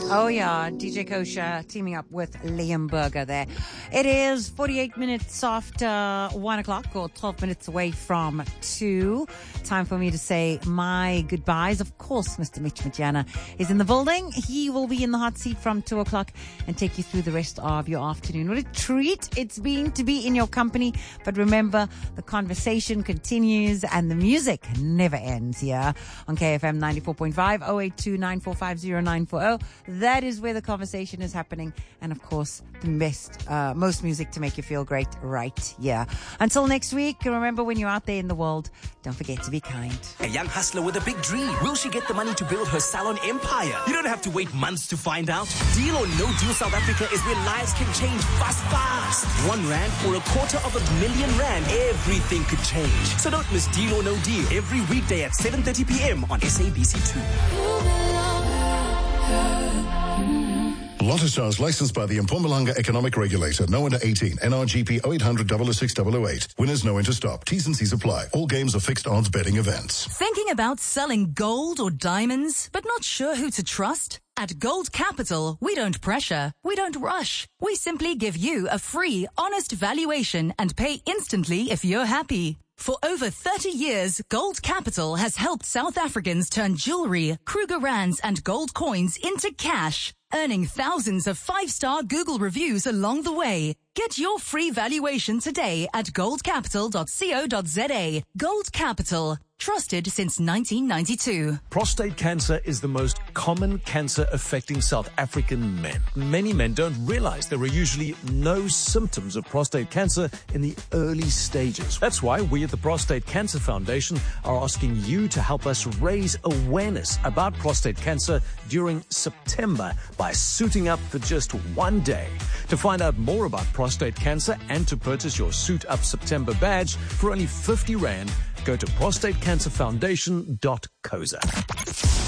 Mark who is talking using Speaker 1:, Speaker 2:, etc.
Speaker 1: Oh, yeah. DJ Kosher teaming up with Liam Berger there. It is 48 minutes after 1 o'clock, or 12 minutes away from 2. Time for me to say my goodbyes. Of course, Mr. Mitch Matiana is in the building. He will be in the hot seat from 2 o'clock and take you through the rest of your afternoon. What a treat it's been to be in your company. But remember, the conversation continues and the music never ends here on KFM 94.5, 082-945-0940. That is where the conversation is happening. And of course, the most music to make you feel great right here. Until next week, remember, when you're out there in the world, don't forget to be kind.
Speaker 2: A young hustler with a big dream. Will she get the money to build her salon empire? You don't have to wait months to find out. Deal or No Deal South Africa is where lives can change fast. R1 or R250,000, everything could change. So don't miss Deal or No Deal every weekday at 7:30 p.m. on SABC2.
Speaker 3: Lotto Stars licensed by the Mpumalanga Economic Regulator. No under 18. NRGP 0800 006 008. Winners no enter stop. T's and C's apply. All games are fixed odds betting events.
Speaker 4: Thinking about selling gold or diamonds, but not sure who to trust? At Gold Capital, we don't pressure, we don't rush. We simply give you a free, honest valuation and pay instantly if you're happy. For over 30 years, Gold Capital has helped South Africans turn jewelry, Kruger Rands and gold coins into cash, earning thousands of 5-star Google reviews along the way. Get your free valuation today at goldcapital.co.za. Gold Capital. Trusted since 1992.
Speaker 5: Prostate cancer is the most common cancer affecting South African men. Many men don't realize there are usually no symptoms of prostate cancer in the early stages. That's why we at the Prostate Cancer Foundation are asking you to help us raise awareness about prostate cancer during September by suiting up for just one day. To find out more about prostate cancer and to purchase your Suit Up September badge for only 50 Rand, go to prostatecancerfoundation.coza.